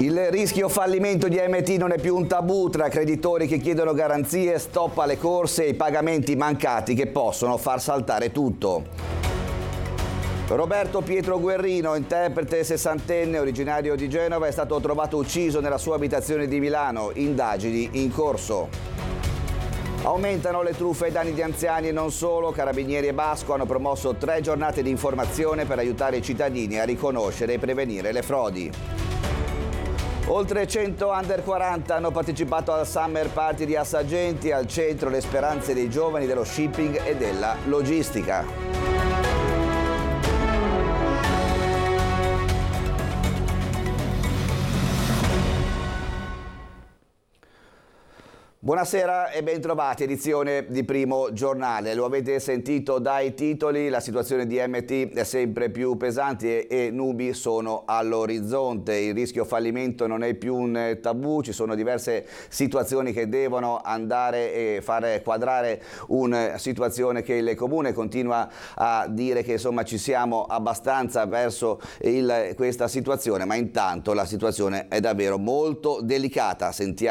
Il rischio fallimento di AMT non è più un tabù tra creditori che chiedono garanzie, stop alle corse e i pagamenti mancati che possono far saltare tutto. Roberto Pietro Guerrino, interprete sessantenne originario di Genova, è stato trovato ucciso nella sua abitazione di Milano. Indagini in corso. Aumentano le truffe ai danni di anziani e non solo. Carabinieri e Basco hanno promosso 3 giornate di informazione per aiutare i cittadini a riconoscere e prevenire le frodi. Oltre 100 under 40 hanno partecipato al Summer Party di Assagenti, al centro le speranze dei giovani dello shipping e della logistica. Buonasera e bentrovati, edizione di Primo Giornale. Lo avete sentito dai titoli, la situazione di MT è sempre più pesante e nubi sono all'orizzonte. Il rischio fallimento non è più un tabù, ci sono diverse situazioni che devono andare e fare quadrare una situazione che il Comune continua a dire che insomma ci siamo abbastanza verso questa situazione, ma intanto la situazione è davvero molto delicata. Sentiamo